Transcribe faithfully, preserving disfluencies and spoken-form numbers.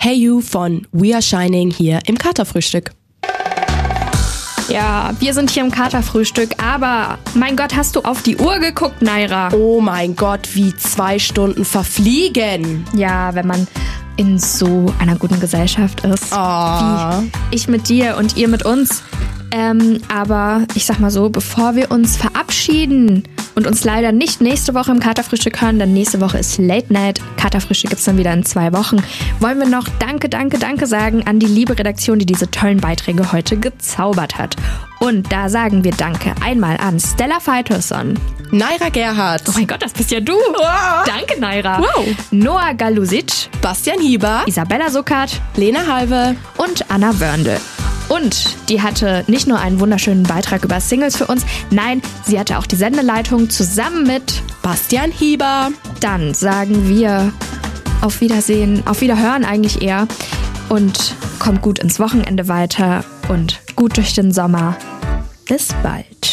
Hey You von We Are Shining hier im Katerfrühstück. Ja, wir sind hier im Katerfrühstück, aber mein Gott, hast du auf die Uhr geguckt, Naira? Oh mein Gott, wie zwei Stunden verfliegen. Ja, wenn man in so einer guten Gesellschaft ist. Oh. Wie ich mit dir und ihr mit uns. Ähm, aber ich sag mal so, bevor wir uns verabschieden und uns leider nicht nächste Woche im Katerfrühstück hören, denn nächste Woche ist Late Night. Katerfrühstück gibt's dann wieder in zwei Wochen. Wollen wir noch Danke, Danke, Danke sagen an die liebe Redaktion, die diese tollen Beiträge heute gezaubert hat. Und da sagen wir Danke einmal an Stella Feitelson, Naira Gerhardt. Oh mein Gott, das bist ja du. Wow. Danke, Naira. Wow. Noah Galusic, Bastian Hieber, Isabella Suckert, Lena Halve und Anna Wörndl. Und die hatte nicht nur einen wunderschönen Beitrag über Singles für uns, nein, sie hatte auch die Sendeleitung zusammen mit Bastian Hieber. Dann sagen wir auf Wiedersehen, auf Wiederhören eigentlich eher. Und kommt gut ins Wochenende weiter und gut durch den Sommer. Bis bald.